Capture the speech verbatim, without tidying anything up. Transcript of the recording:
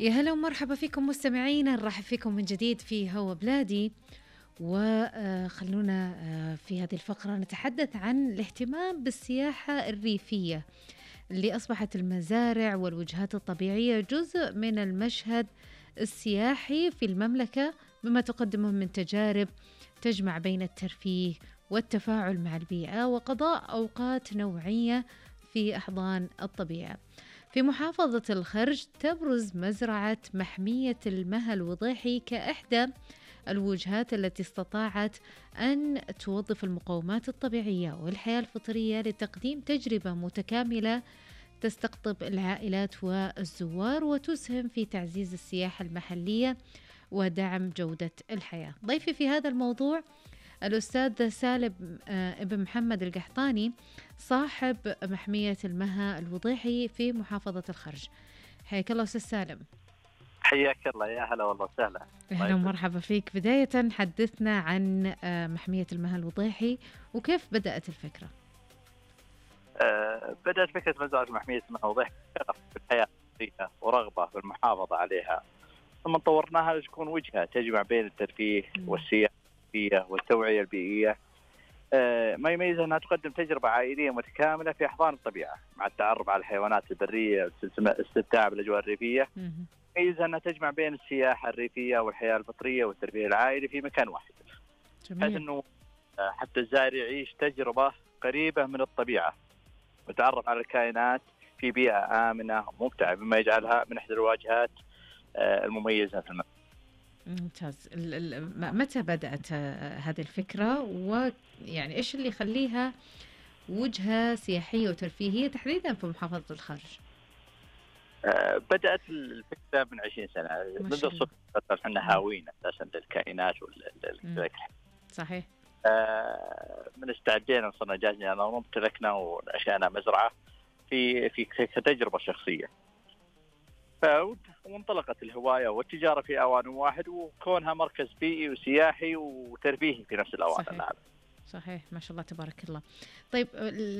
يا هلا ومرحبا فيكم مستمعينا، نرحب فيكم من جديد في هوا بلادي. وخلونا في هذه الفقرة نتحدث عن الاهتمام بالسياحة الريفية اللي أصبحت المزارع والوجهات الطبيعية جزء من المشهد السياحي في المملكة، بما تقدمه من تجارب تجمع بين الترفيه والتفاعل مع البيئة وقضاء أوقات نوعية في أحضان الطبيعة. في محافظة الخرج تبرز مزرعة محمية المها الوضيحي كإحدى الوجهات التي استطاعت أن توظف المقومات الطبيعية والحياة الفطرية لتقديم تجربة متكاملة تستقطب العائلات والزوار وتسهم في تعزيز السياحة المحلية ودعم جودة الحياة. ضيفي في هذا الموضوع الأستاذ سالم ابن محمد القحطاني، صاحب محمية المها الوضيحي في محافظة الخرج. حياك الله أستاذ سالم. حياك الله، يا هلا والله وسهلا. أهلا ومرحبا فيك. بداية حدثنا عن محمية المها الوضيحي وكيف بدأت الفكرة؟ أه بدأت فكرة مزرعة محمية المها الوضيحي في الحياة ورغبة في المحافظة عليها، ثم طورناها لتكون وجهة تجمع بين الترفيه والسياحة والتوعية البيئية. أه ما يميزها أنها تقدم تجربة عائلية متكاملة في أحضان الطبيعة مع التعرف على الحيوانات البرية والاستمتاع بالأجواء الريفية. يميزها أنها تجمع بين السياحة الريفية والحياة الفطرية والترفيه العائلي في مكان واحد، بحيث أنه حتى الزائر يعيش تجربة قريبة من الطبيعة ويتعرف على الكائنات في بيئة آمنة وممتعة، بما يجعلها من إحدى الواجهات المميزة في المكان. ممتاز. متى بدأت هذه الفكرة، ويعني إيش اللي يخليها وجهة سياحية وترفيهية تحديدا في محافظة الخرج؟ أه بدأت الفكرة من عشرين سنة منذ الصفر. احنا هاوين أساسا للكائنات وال صحيح. أه من استعدينا صرنا جاهزين، أنا وامتلكنا وأنشأنا مزرعة في في كتجربة شخصية، وانطلقت الهواية والتجارة في آوان واحد، وكونها مركز بيئي وسياحي وترفيهي في نفس الأوان. صحيح. صحيح، ما شاء الله تبارك الله. طيب